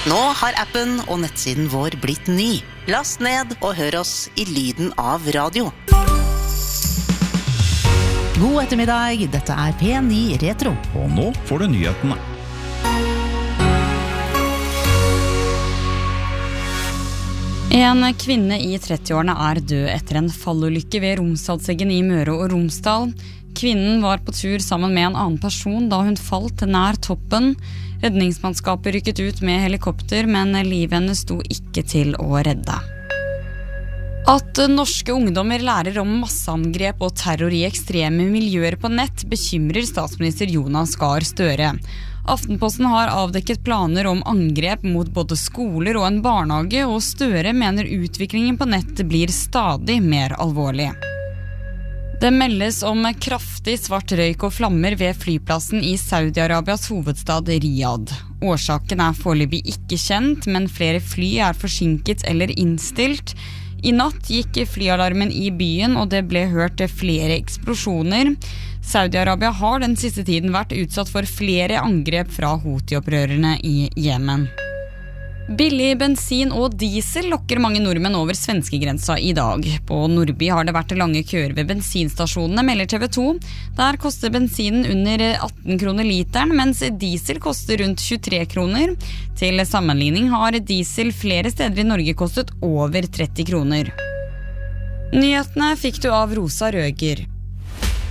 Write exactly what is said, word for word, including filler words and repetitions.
Nå har appen og nettsiden vår blitt ny. Last ned og hør oss i lyden av radio. God ettermiddag, dette er P ni Retro. Og nå får du nyhetene. En kvinne i trettiårene er død etter en fallulykke ved Romsdalseggen i Møre og Romsdal. Kvinnen var på tur sammen med en annen person da hun falt nær toppen. Redningsmannskapet rykket ut med helikopter, men livet hennes sto ikke til å redde. At norske ungdommer lærer om masseangrep og terror i ekstreme miljøer på nett bekymrer statsminister Jonas Gahr Støre. Aftenposten har avdekket planer om angrep mot både skoler og en barnehage, og Støre mener utviklingen på nettet blir stadig mer alvorlig. Det meldes om kraftig svart røyk og flammer ved flyplassen i Saudi-Arabias hovedstad Riyadh. Årsaken er foreløpig ikke kjent, men flere fly er forsinket eller innstilt. I natt gikk flyalarmen i byen, og det ble hørt flere eksplosjoner. Saudi-Arabia har den siste tiden vært utsatt for flere angrep fra Houthi-opprørerne i Jemen. Billig bensin og diesel lokker mange nordmenn over svenskegrensa i dag. På Nordby har det vært lange køer ved bensinstasjonene, melder T V to. Der koster bensinen under atten kroner literen, mens diesel koster rundt tjuetre kroner. Til sammenligning har diesel flere steder i Norge kostet over tretti kroner. Nyhetene fikk du av Rosa Røger.